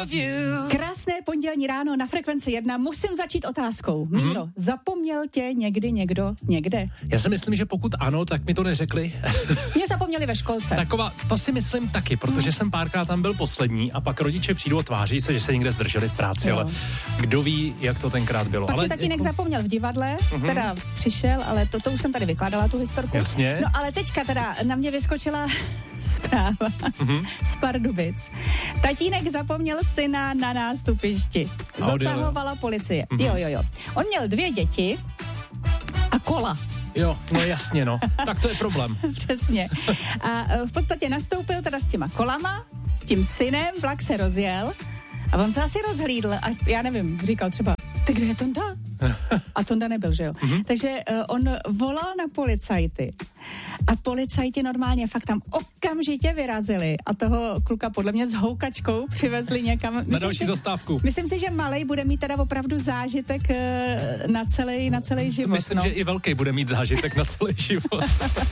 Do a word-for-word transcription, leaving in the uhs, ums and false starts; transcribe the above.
Krásné pondělní ráno na Frekvenci jedna. Musím začít otázkou. Míro, mm-hmm. zapomněl tě někdy někdo někde? Já si myslím, že pokud ano, tak mi to neřekli. Mě zapomněli ve školce. Taková, to si myslím taky, protože mm. jsem párkrát tam byl poslední a pak rodiče přijdou a tváří se, že se někde zdrželi v práci, jo. Ale kdo ví, jak to tenkrát bylo. Pak ale mi tatínek jako... zapomněl v divadle, mm-hmm. teda přišel, ale to, to už jsem tady vykládala, tu historku. Jasně. No ale teďka teda na mě vyskočila zpráva mm-hmm. z Pardubic. Tatínek zapomněl syna na nástupišti. Zasahovala policie. Mm-hmm. Jo, jo, jo. On měl dvě děti a kola. Jo, no jasně, no. Tak to je problém. Přesně. A v podstatě nastoupil teda s těma kolama, s tím synem, vlak se rozjel a on se asi rozhlídl a já nevím, říkal třeba, ty kde je Tonda? A Tonda nebyl, že jo? Mm-hmm. Takže uh, on volal na policajty a policajti normálně fakt tam okamžitě vyrazili a toho kluka podle mě s houkačkou přivezli někam. Myslím na další si, zastávku. Myslím si, že malej bude mít teda opravdu zážitek uh, na celý, na celý život. Myslím, no. že i velký bude mít zážitek na celý život.